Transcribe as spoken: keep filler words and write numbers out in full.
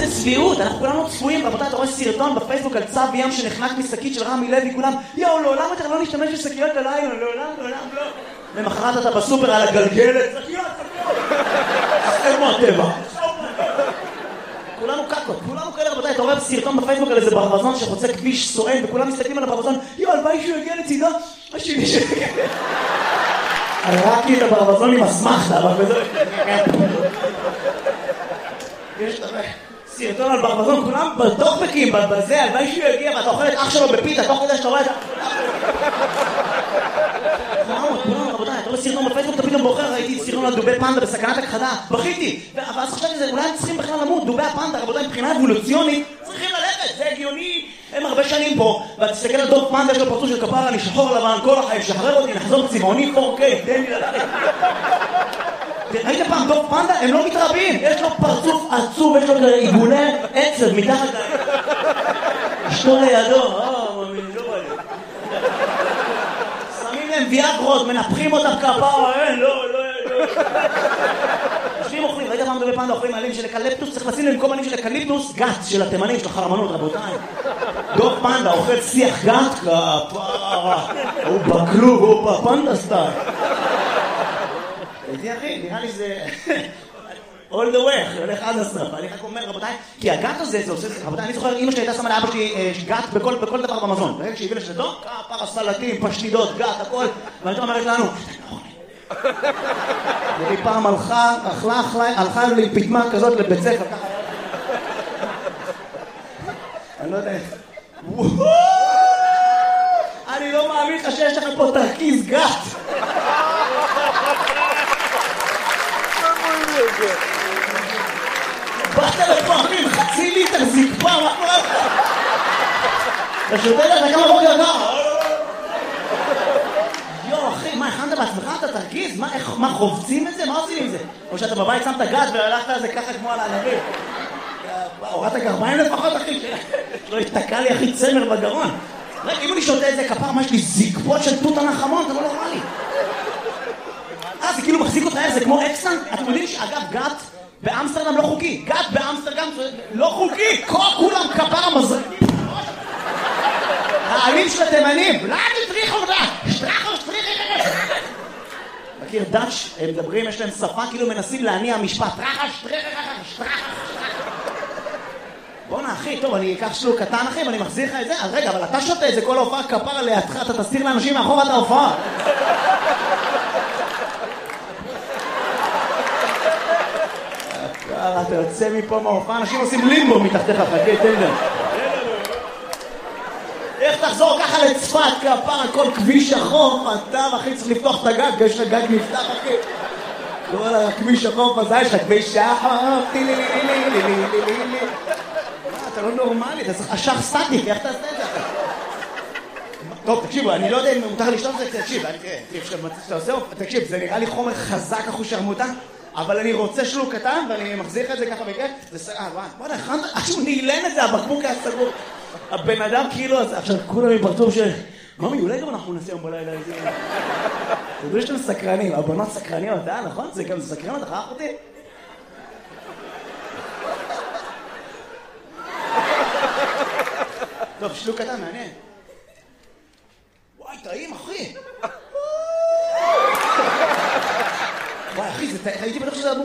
איזה צביעות, אנחנו כולנו צפויים, רבותיי, אתה רואה סרטון בפייסבוק על צב ים שנחנק משקית של רמי לוי, כולם, יאו, לעולם יותר לא נשתמש בשקיות הלילה, לעולם, לעולם, לא. למחרת אתה בסופר על הגלגלת, שקיות, שקיות. זה כמו הטבע. כולנו קקות, כולנו כאלה, רבותיי, אתה רואה סרטון בפייסבוק על איזה ברווזון שחוצה כביש סואן, וכולם מסתכלים על הברווזון, יאו, הלוואי שהוא יגיע לצידו, השני שיגיע. הרגתי את הברווזון עם אסמכתה, אבל בזה... יש סרטון על ברווזון, כולם בטוקבקים, בזה, הלוואי שהוא יגיע, ואתה אוכל את אח שלו בפיתה, תוך כדי שאתה רואה את ה... כולנו, כולנו, רבותיי, אתה רואה סרטון בפייסבוק, אתה פתאום בוחר, ראיתי סרטון על דובי פנדה בסכנת הכחדה, בכיתי, ואז חשבתי שזה, אולי הם צריכים בכלל למות, דובי הפנדה, רבותיי, מבחינה אבולוציונית, צריכים ללכת, זה הגיוני, הם הרבה שנים פה, ואתה תסתכל על דוב פנדה, יש לו פרצוף של כפרה, אני שחור לבן, כל החיים, שחרר אותי, נחזור צבעוני פור קיי, תן לי ללכת. ראית פעם דוב פנדה? הם לא מתרבים, יש לו פרצוף עצוב, יש לו כזה עיגולי עצב מתחת ל... אשתו לידו, אה, ממי, לא בא לי. שמים להם ויאגרות, מנפחים אותם כפרה, אין, לא, לא, לא. יושבים אוכלים, ראית פעם דובי פנדה אוכלים עלים של אקליפטוס, צריך לשים להם במקום עלים של אקליפטוס, גת של התימנים, של החרמנות, רבותיי. דוב פנדה אוכל שיח גת, כפרה, הוא בכלוב, הוא בפנדה סטייל. זה אחי, נראה לי זה... all the way, הולך עד הסוף. אני רק אומר, רבותיי, כי הגת הזה, זה עושה... רבותיי, אני זוכר, אמא שלי הייתה שמה לאבא שלי גת בכל דבר במזון. ברגע שהביא לשדה טוב, כפרה, סלטים, פשטידות, גת, הכל. ואני אומרת לנו, והיא פעם הלכה, אכלה, אכלה, הלכה לי פתמה כזאת לבית ספר, ככה... אני לא יודע... אני לא מאמין לך שיש לך פה תרכיז גת. באת לפה אחים, חצי ליטר זקפה, מה קורה לך? אתה שותה לך כמה בוקר ככה? יו אחי, מה, הכנת בעצמך? אתה תרגיז? מה, חובצים את זה? מה עושים עם זה? או שאתה בבית שמת גז והלכת על זה ככה כמו על הענבים? הורדת גרביים לפחות אחי? לא יתקע לי אחי צמר בגרון. רגע, אם אני שותה את זה כפר, מה יש לי זקפות של תות הנחמון? זה לא נורמלי. אה, זה כאילו מחזיק אותה, זה כמו אקסן. אתם יודעים שאגב, גת באמסטרדם לא חוקי. גת באמסטרדם לא חוקי. כולם כפר מזרקים. העלים של התימנים. לא, תטריחו אותה. שטרחו, שטריחו. מכיר דאץ', הם מדברים, יש להם שפה, כאילו מנסים להניע משפט. טרחה, שטריחו, שטרחו. בוא'נה אחי, טוב, אני אקח שלוק קטן אחי, ואני מחזיר לך את זה. אז רגע, אבל אתה שותה את זה כל ההופעה כפר לידך, אתה תסתיר לאנשים מאחור את ההופעה. אתה יוצא מפה מההופעה, אנשים עושים לימבו מתחתיך, חכה, תן לי. איך תחזור ככה לצפת, כפר, כל כביש החוף, אתה אחי צריך לפתוח את הגג, יש לך גג נפתח אחי. כל הכביש החוף הזה, יש לך כביש החוף, טילי לי לי לי לי לי לי לי. אתה לא נורמלי, אתה צריך אשך סטטיק, איך תעשה את זה אחי? טוב, תקשיבו, אני לא יודע אם מותר לשתות את זה, תקשיב, תקשיב, זה נראה לי חומר חזק אחו שרמוטה, אבל אני רוצה שלוק קטן, ואני מחזיר לך את זה ככה בכיף, זה סגר, בוא'נה, הכנת, שהוא נעלן את זה, הבקבוק היה סגור. הבן אדם כאילו, עכשיו כולם מפרצוף של, ממי, אולי גם אנחנו נעשה יום בלילה איזה... אתה יודע שאתם סקרנים, הבנות סקרניות, אה, נכון? זה גם סקרנות, אחר אותי? טוב, שלוק קטן, מעניין.